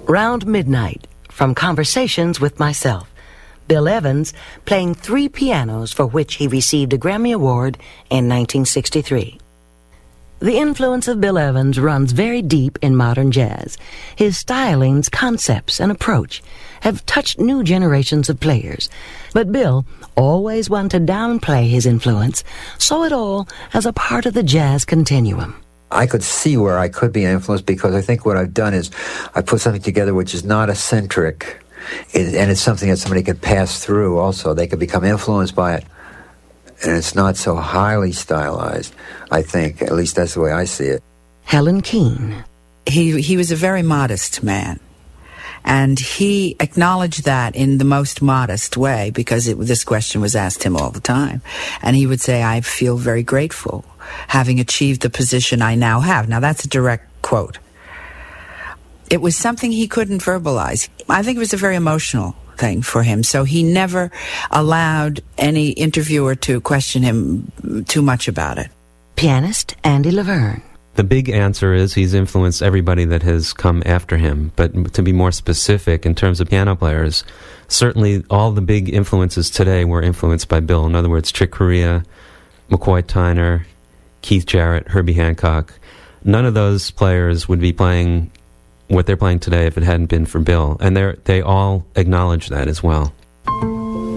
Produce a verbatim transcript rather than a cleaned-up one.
Round midnight, from Conversations with Myself, Bill Evans playing three pianos for which he received a Grammy Award in nineteen sixty-three. The influence of Bill Evans runs very deep in modern jazz. His stylings, concepts, and approach have touched new generations of players. But Bill always wanted to downplay his influence, saw it all as a part of the jazz continuum. I could see where I could be influenced because I think what I've done is I put something together which is not eccentric, and it's something that somebody could pass through also. They could become influenced by it, and it's not so highly stylized, I think. At least that's the way I see it. Helen Keane. He, he was a very modest man. And he acknowledged that in the most modest way, because it, this question was asked him all the time. And he would say, I feel very grateful having achieved the position I now have. Now, that's a direct quote. It was something he couldn't verbalize. I think it was a very emotional thing for him. So he never allowed any interviewer to question him too much about it. Pianist Andy Laverne. The big answer is he's influenced everybody that has come after him. But to be more specific, in terms of piano players, certainly all the big influences today were influenced by Bill. In other words, Chick Corea, McCoy Tyner, Keith Jarrett, Herbie Hancock. None of those players would be playing what they're playing today if it hadn't been for Bill. And they they all acknowledge that as well.